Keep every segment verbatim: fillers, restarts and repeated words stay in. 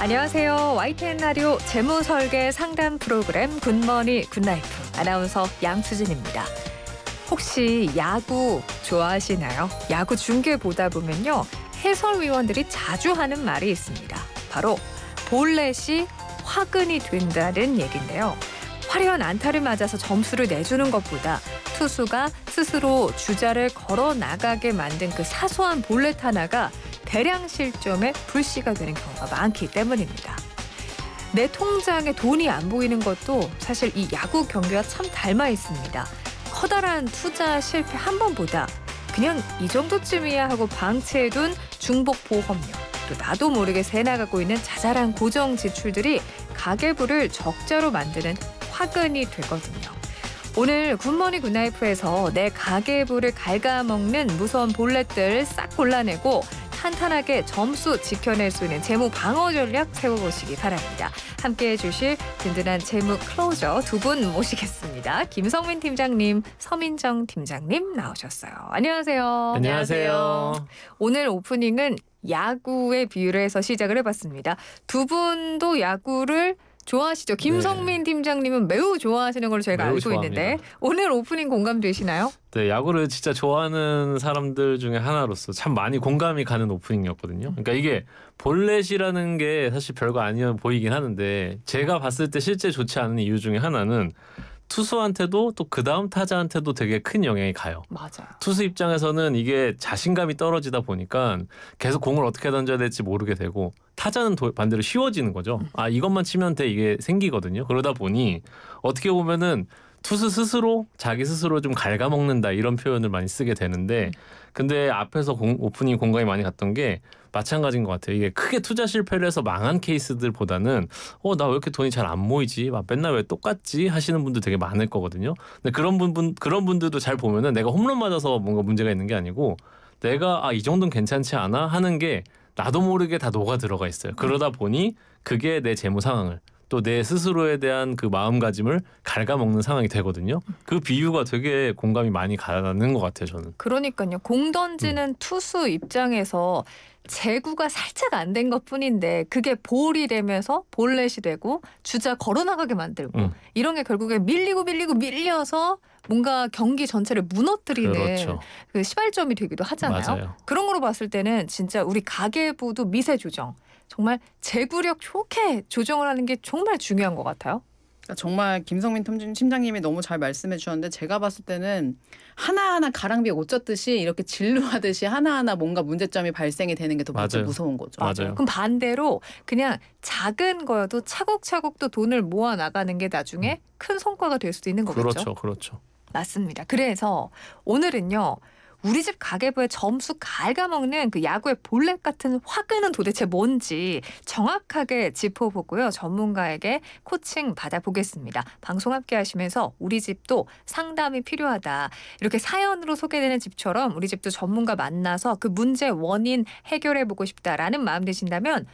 안녕하세요. 와이티엔 라디오 재무설계 상담 프로그램 굿머니 굿라이프 아나운서 양수진입니다. 혹시 야구 좋아하시나요? 야구 중계 보다 보면요. 해설위원들이 자주 하는 말이 있습니다. 바로 볼넷이 화근이 된다는 얘기인데요. 화려한 안타를 맞아서 점수를 내주는 것보다 투수가 스스로 주자를 걸어 나가게 만든 그 사소한 볼넷 하나가 대량 실점에 불씨가 되는 경우가 많기 때문입니다. 내 통장에 돈이 안 보이는 것도 사실 이 야구 경기와 참 닮아 있습니다. 커다란 투자 실패 한 번보다 그냥 이 정도쯤이야 하고 방치해둔 중복 보험료, 또 나도 모르게 새나가고 있는 자잘한 고정 지출들이 가계부를 적자로 만드는 화근이 되거든요. 오늘 굿모닝 굿나이프에서 내 가계부를 갉아먹는 무서운 볼넷들 싹 골라내고 탄탄하게 점수 지켜낼 수 있는 재무 방어 전략 세워보시기 바랍니다. 함께해 주실 든든한 재무 클로저 두 분 모시겠습니다. 김성민 팀장님, 서민정 팀장님 나오셨어요. 안녕하세요. 안녕하세요. 오늘 오프닝은 야구의 비유를 해서 시작을 해봤습니다. 두 분도 야구를 좋아하시죠? 김성민 네. 팀장님은 매우 좋아하시는 걸로 저희가 알고 좋아합니다. 있는데 오늘 오프닝 공감되시나요? 네, 야구를 진짜 좋아하는 사람들 중에 하나로서 참 많이 공감이 가는 오프닝이었거든요. 그러니까 이게 볼넷이라는 게 사실 별거 아니어 보이긴 하는데 제가 봤을 때 실제 좋지 않은 이유 중에 하나는 투수한테도 또 그 다음 타자한테도 되게 큰 영향이 가요. 맞아요. 투수 입장에서는 이게 자신감이 떨어지다 보니까 계속 공을 어떻게 던져야 될지 모르게 되고 타자는 도, 반대로 쉬워지는 거죠. 아, 이것만 치면 돼 이게 생기거든요. 그러다 보니 어떻게 보면은 투수 스스로 자기 스스로 좀 갉아먹는다 이런 표현을 많이 쓰게 되는데 근데 앞에서 공, 오프닝 공감이 많이 갔던 게 마찬가지인 것 같아요. 이게 크게 투자 실패를 해서 망한 케이스들보다는 어, 나 왜 이렇게 돈이 잘 안 모이지? 막 맨날 왜 똑같지? 하시는 분들 되게 많을 거거든요. 근데 그런 분, 분 그런 분들도 잘 보면은 내가 홈런 맞아서 뭔가 문제가 있는 게 아니고 내가 아, 이 정도는 괜찮지 않아? 하는 게 나도 모르게 다 녹아 들어가 있어요. 그러다 보니 그게 내 재무 상황을 또 내 스스로에 대한 그 마음가짐을 갉아먹는 상황이 되거든요. 그 비유가 되게 공감이 많이 가는 것 같아요, 저는. 그러니까요. 공 던지는 음. 투수 입장에서 제구가 살짝 안 된 것뿐인데 그게 볼이 되면서 볼넷이 되고 주자 걸어나가게 만들고 음. 이런 게 결국에 밀리고 밀리고 밀려서 뭔가 경기 전체를 무너뜨리는 그렇죠. 그 시발점이 되기도 하잖아요. 맞아요. 그런 거로 봤을 때는 진짜 우리 가계부도 미세 조정, 정말 제구력 좋게 조정을 하는 게 정말 중요한 것 같아요. 정말 김성민 팀장님이 너무 잘 말씀해 주셨는데 제가 봤을 때는 하나하나 가랑비에 옷 젖듯이 이렇게 진루하듯이 하나하나 뭔가 문제점이 발생이 되는 게 더 무서운 거죠. 맞아요. 그럼 반대로 그냥 작은 거여도 차곡차곡 또 돈을 모아 나가는 게 나중에 음. 큰 성과가 될 수도 있는 거겠죠. 그렇죠. 그렇죠. 맞습니다. 그래서 오늘은요. 우리 집 가계부의 점수 갉아먹는 그 야구의 볼넷 같은 화근은 도대체 뭔지 정확하게 짚어보고요. 전문가에게 코칭 받아보겠습니다. 방송 함께 하시면서 우리 집도 상담이 필요하다. 이렇게 사연으로 소개되는 집처럼 우리 집도 전문가 만나서 그 문제 원인 해결해보고 싶다라는 마음 드신다면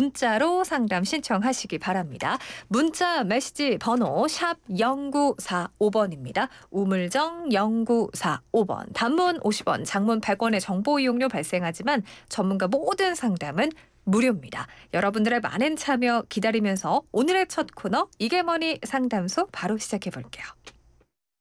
문자로 상담 신청하시기 바랍니다. 문자 메시지 번호 샵 영구사오 번입니다. 우물정 영구사오 번. 단문 오십 원, 장문 백 원의 정보 이용료 발생하지만 전문가 모든 상담은 무료입니다. 여러분들의 많은 참여 기다리면서 오늘의 첫 코너 이게 뭐니 상담소 바로 시작해 볼게요.